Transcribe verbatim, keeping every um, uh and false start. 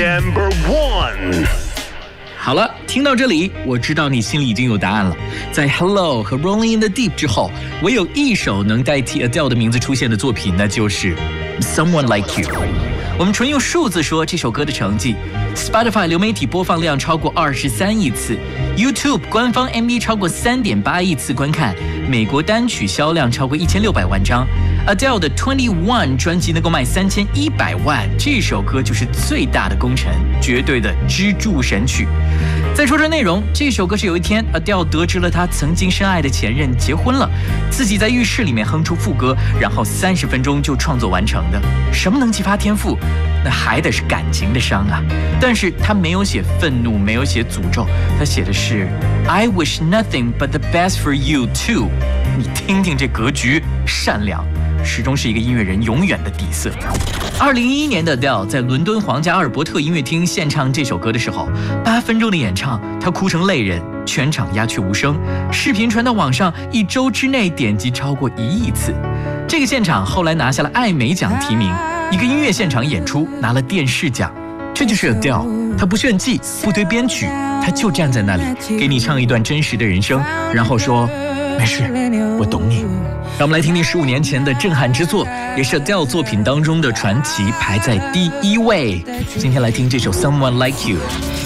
Number one。 好了，听到这里，我知道你心里已经有答案了。在 Hello 和 Rolling in the Deep 之后，唯有一首能代替 Adele 的名字出现的作品，那就是 Someone Like You。我们纯用数字说这首歌的成绩 ，Spotify 流媒体播放量超过二十三亿次 ，YouTube 官方 M V 超过三点八亿次观看，美国单曲销量超过一千六百万张。Adele 的 Twenty One 专辑能够卖三千一百万，这首歌就是最大的功臣，绝对的支柱神曲。再说说内容，这首歌是有一天 Adele 得知了她曾经深爱的前任结婚了，自己在浴室里面哼出副歌，然后三十分钟就创作完成的。什么能激发天赋？那还得是感情的伤啊！但是他没有写愤怒，没有写诅咒，他写的是 I wish nothing but the best for you too。你听听这格局，善良始终是一个音乐人永远的底色。二零一一年的 Adele 在伦敦皇家阿尔伯特音乐厅献唱这首歌的时候，八分钟的演唱，她哭成泪人，全场鸦雀无声。视频传到网上，一周之内点击超过一亿次。这个现场后来拿下了艾美奖提名，一个音乐现场演出拿了电视奖。这就是 Adele， 她不炫技，不推编曲，她就站在那里，给你唱一段真实的人生，然后说没事，我懂你。让我们来听听十五年前的震撼之作，也是 Adele 作品当中的传奇，排在第一位。今天来听这首 Someone Like You。